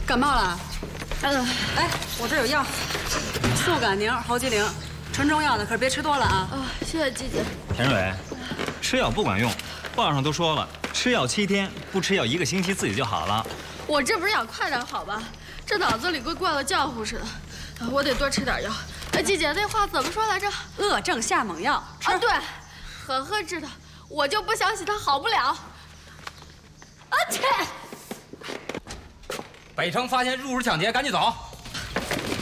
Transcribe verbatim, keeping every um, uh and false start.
感冒了？ 嗯，哎，我这有药， 速甘宁、猴吉灵，纯中药的，可是别吃多了啊。 啊，谢谢季姐。 田蕊，吃药不管用，报上都说了，吃药七天，不吃药一个星期自己就好了。 我这不是想快点好吧？这脑子里跟灌了浆糊似的，我得多吃点药。哎，季姐那话怎么说来着？ 恶症下猛药。吃啊，对，呵呵知道，我就不相信他好不了。啊切！ 北城发现入室抢劫，赶紧走。